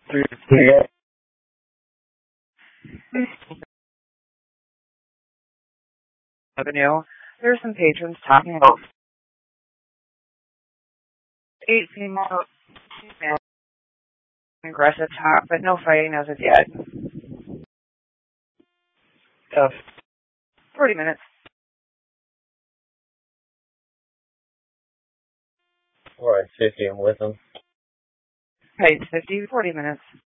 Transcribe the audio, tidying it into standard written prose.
Yeah. Avenue. There's some patrons talking about 18 female aggressive talk, but no fighting as of yet. So, 40 minutes. Or at 50, I'm with them. Hey, 50, 40 minutes.